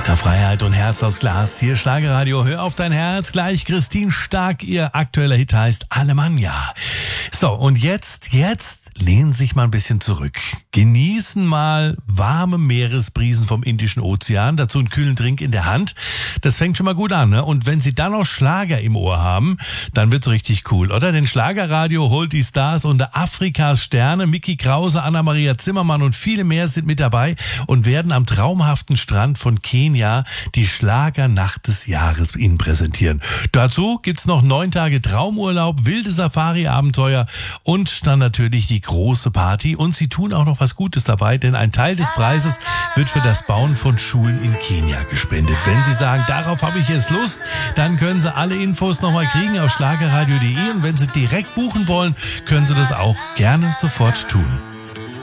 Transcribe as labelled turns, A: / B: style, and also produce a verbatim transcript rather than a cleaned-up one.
A: Freiheit und Herz aus Glas. Hier Schlagerradio, hör auf dein Herz. Gleich Christine Stark, ihr aktueller Hit heißt Alemannia. So, und jetzt, jetzt lehnen Sie sich mal ein bisschen zurück. Genießen mal warme Meeresbrisen vom Indischen Ozean, dazu einen kühlen Drink in der Hand. Das fängt schon mal gut an, ne? Und wenn Sie dann noch Schlager im Ohr haben, dann wird's richtig cool, oder? Denn Schlagerradio holt die Stars unter Afrikas Sterne. Micky Krause, Anna-Maria Zimmermann und viele mehr sind mit dabei und werden am traumhaften Strand von Kenia die Schlagernacht des Jahres Ihnen präsentieren. Dazu gibt's noch neun Tage Traumurlaub, wilde Safari-Abenteuer und dann natürlich die große Party. Und sie tun auch noch was Gutes dabei, denn ein Teil des Preises wird für das Bauen von Schulen in Kenia gespendet. Wenn Sie sagen, darauf habe ich jetzt Lust, dann können Sie alle Infos nochmal kriegen auf schlagerradio punkt de und wenn Sie direkt buchen wollen, können Sie das auch gerne sofort tun.